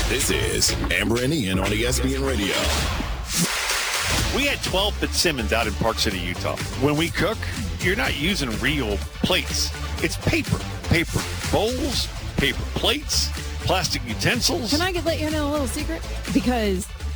This is Amber and Ian on ESPN Radio. We had 12 Fitzsimmons out in Park City, Utah. When we cook, you're not using real plates. It's paper. Paper bowls, paper plates, plastic utensils. Can I let you know a little secret? Because